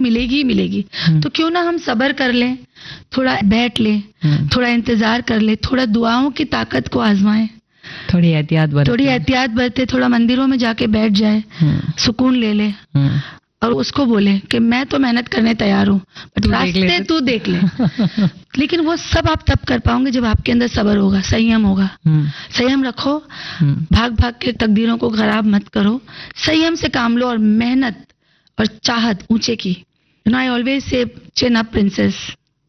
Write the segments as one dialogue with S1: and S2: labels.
S1: मिलेगी ही मिलेगी। तो क्यों ना हम सब्र कर लें, थोड़ा बैठ लें, थोड़ा इंतजार कर लें, थोड़ा दुआओं की ताकत को आजमाएं,
S2: थोड़ी एहतियात
S1: बरते, थोड़ा मंदिरों में जाके बैठ जाए, सुकून ले ले और उसको बोले कि मैं तो मेहनत करने तैयार हूँ, बट रास्ते तू देख ले। लेकिन वो सब आप तब कर पाओगे जब आपके अंदर सब्र होगा, संयम होगा। संयम रखो, भाग भाग के तकदीरों को खराब मत करो, संयम से काम लो और मेहनत और चाहत ऊंचे की। I always say chin up princess,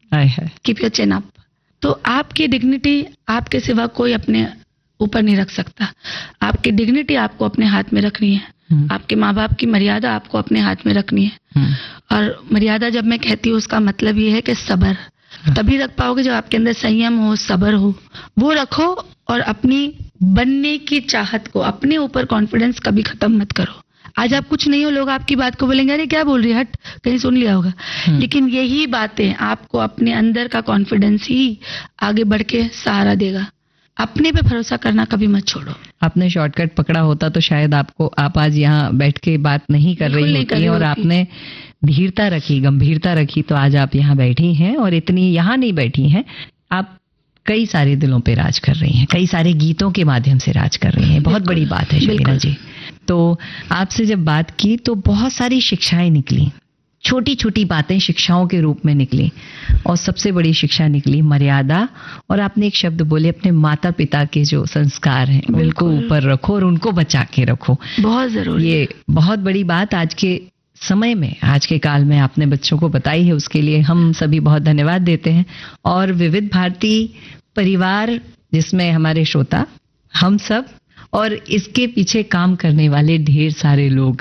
S1: keep your chin up. तो आपकी डिग्निटी आपके सिवा कोई अपने ऊपर नहीं रख सकता। आपकी डिग्निटी आपको अपने हाथ में रखनी है। आपके माँ बाप की मर्यादा आपको अपने हाथ में रखनी है। और मर्यादा जब मैं कहती हूँ उसका मतलब ये है कि सब्र तभी रख पाओगे जब आपके अंदर संयम हो, सब्र हो, वो रखो। और अपनी बनने की चाहत को, अपने ऊपर कॉन्फिडेंस कभी खत्म मत करो। आज आप कुछ नहीं हो, लोग आपकी बात को बोलेंगे अरे क्या बोल रही है, हट, कहीं सुन लिया होगा। लेकिन यही बातें आपको अपने अंदर का कॉन्फिडेंस ही आगे बढ़ के सहारा देगा। अपने पे भरोसा करना कभी मत छोड़ो।
S2: आपने शॉर्टकट पकड़ा होता तो शायद आप आज यहाँ बैठ के बात नहीं कर रही होती, और आपने धीरता रखी, गंभीरता रखी, तो आज आप यहाँ बैठी हैं। और इतनी यहाँ नहीं बैठी हैं, आप कई सारे दिलों पे राज कर रही हैं, कई सारे गीतों के माध्यम से राज कर रही हैं। बहुत बड़ी बात है शबीना जी। तो आपसे जब बात की तो बहुत सारी शिक्षाएं निकली, छोटी छोटी बातें शिक्षाओं के रूप में निकली, और सबसे बड़ी शिक्षा निकली मर्यादा। और आपने एक शब्द बोले, अपने माता पिता के जो संस्कार हैं उनको ऊपर रखो और उनको बचा के रखो।
S1: बहुत जरूरी, ये
S2: बहुत बड़ी बात आज के समय में, आज के काल में आपने बच्चों को बताई है, उसके लिए हम सभी बहुत धन्यवाद देते हैं। और विविध भारती परिवार, जिसमें हमारे श्रोता, हम सब और इसके पीछे काम करने वाले ढेर सारे लोग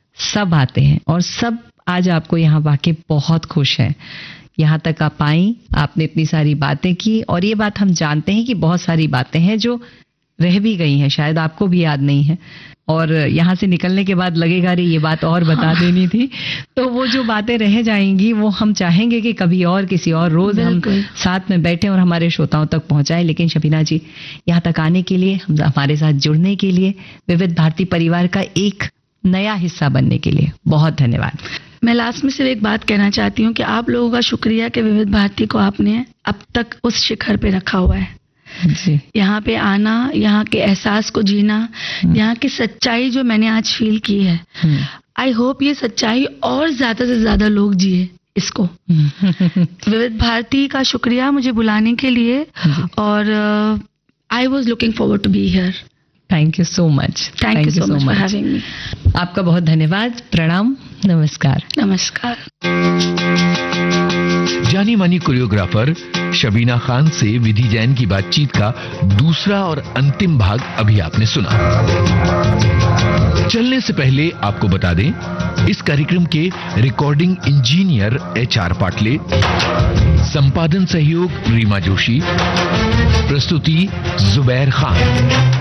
S2: सब आते हैं, और सब आज आपको यहाँ वाकई बहुत खुश हैं। यहाँ तक आप आई, आपने इतनी सारी बातें की, और ये बात हम जानते हैं कि बहुत सारी बातें हैं जो रह भी गई हैं, शायद आपको भी याद नहीं है, और यहाँ से निकलने के बाद लगेगा रे ये बात और बता देनी थी। तो वो जो बातें रह जाएंगी वो हम चाहेंगे कि कभी और किसी और रोज हम साथ में बैठे और हमारे श्रोताओं तक पहुंचाएं। लेकिन शबीना जी, यहाँ तक आने के लिए, हमारे साथ जुड़ने के लिए, विविध भारती परिवार का एक नया हिस्सा बनने के लिए बहुत धन्यवाद।
S1: मैं लास्ट में सिर्फ एक बात कहना चाहती हूँ कि आप लोगों का शुक्रिया कि विविध भारती को आपने अब तक उस शिखर पे रखा हुआ है
S2: जी।
S1: यहाँ पे आना, यहाँ के एहसास को जीना, यहाँ की सच्चाई जो मैंने आज फील की है, आई होप ये सच्चाई और ज्यादा से ज्यादा लोग जिए इसको। विविध भारती का शुक्रिया मुझे बुलाने के लिए, और I was looking forward to be here.
S2: Thank you so much.
S1: Thank you so much for having me.
S2: आपका बहुत धन्यवाद। प्रणाम, नमस्कार।
S1: नमस्कार।
S3: जानी मानी कोरियोग्राफर शबीना खान से विधि जैन की बातचीत का दूसरा और अंतिम भाग अभी आपने सुना। चलने से पहले आपको बता दें, इस कार्यक्रम के रिकॉर्डिंग इंजीनियर HR पाटले, संपादन सहयोग रीमा जोशी, प्रस्तुति जुबैर खान।